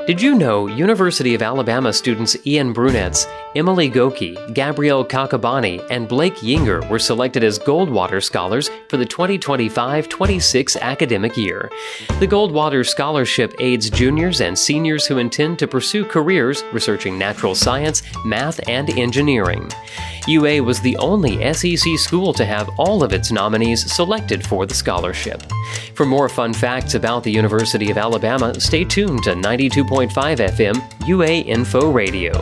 Did you know University of Alabama students Ian Brunetz, Emily Goki, Gabrielle Kakabani, and Blake Yinger were selected as Goldwater Scholars for the 2025-26 academic year? The Goldwater Scholarship aids juniors and seniors who intend to pursue careers researching natural science, math, and engineering. UA was the only SEC school to have all of its nominees selected for the scholarship. For more fun facts about the University of Alabama, stay tuned to 92.5 FM UA Info Radio.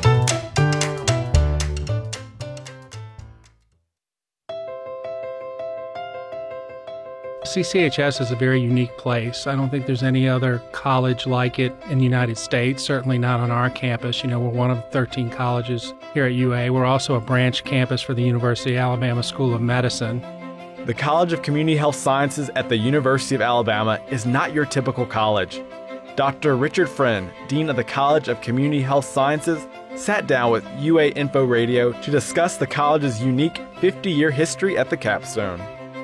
CCHS is a very unique place. I don't think there's any other college like it in the United States, certainly not on our campus. We're one of 13 colleges here at UA. We're also a branch campus for the University of Alabama School of Medicine. The College of Community Health Sciences at the University of Alabama is not your typical college. Dr. Richard Friend, Dean of the College of Community Health Sciences, sat down with UA Info Radio to discuss the college's unique 50-year history at the capstone.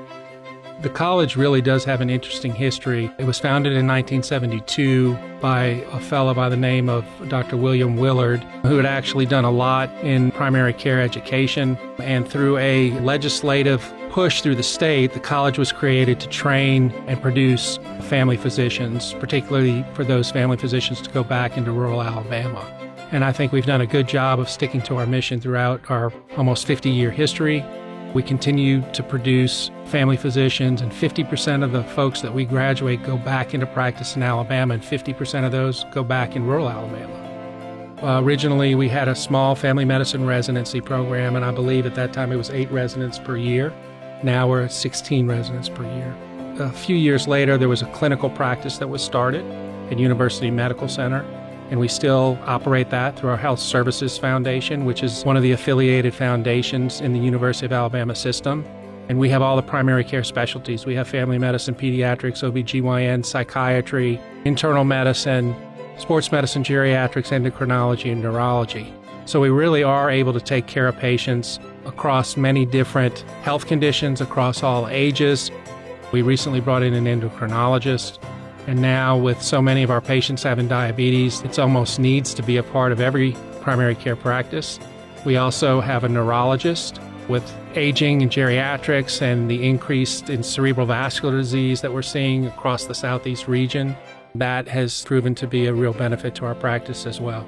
The college really does have an interesting history. It was founded in 1972 by a fellow by the name of Dr. William Willard, who had actually done a lot in primary care education. And through a legislative push through the state, the college was created to train and produce family physicians, particularly for those family physicians to go back into rural Alabama. And I think we've done a good job of sticking to our mission throughout our almost 50-year history. We continue to produce family physicians, and 50% of the folks that we graduate go back into practice in Alabama, and 50% of those go back in rural Alabama. Originally, we had a small family medicine residency program, and I believe at that time it was 8 residents per year. Now we're at 16 residents per year. A few years later, there was a clinical practice that was started at University Medical Center, and we still operate that through our Health Services Foundation, which is one of the affiliated foundations in the University of Alabama system. And we have all the primary care specialties. We have family medicine, pediatrics, OBGYN, psychiatry, internal medicine, sports medicine, geriatrics, endocrinology, and neurology. So we really are able to take care of patients across many different health conditions, across all ages. We recently brought in an endocrinologist. And now with so many of our patients having diabetes, it almost needs to be a part of every primary care practice. We also have a neurologist. With aging and geriatrics and the increase in cerebral vascular disease that we're seeing across the Southeast region, that has proven to be a real benefit to our practice as well.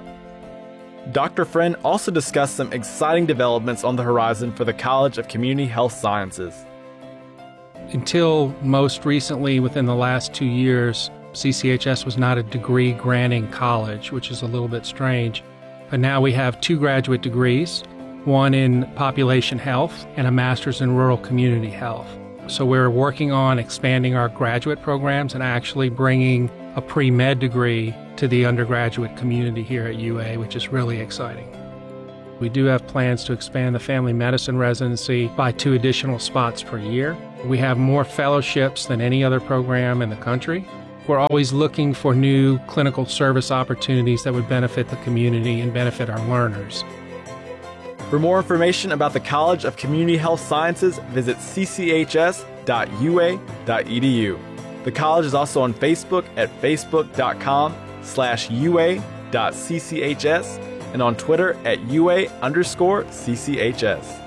Dr. Friend also discussed some exciting developments on the horizon for the College of Community Health Sciences. Until most recently, within the last 2 years, CCHS was not a degree-granting college, which is a little bit strange. But now we have 2 graduate degrees, one in population health and a master's in rural community health. So we're working on expanding our graduate programs and actually bringing a pre-med degree to the undergraduate community here at UA, which is really exciting. We do have plans to expand the family medicine residency by 2 additional spots per year. We have more fellowships than any other program in the country. We're always looking for new clinical service opportunities that would benefit the community and benefit our learners. For more information about the College of Community Health Sciences, visit cchs.ua.edu. The college is also on Facebook at facebook.com/ua.cchs and on Twitter at @UA_CCHS.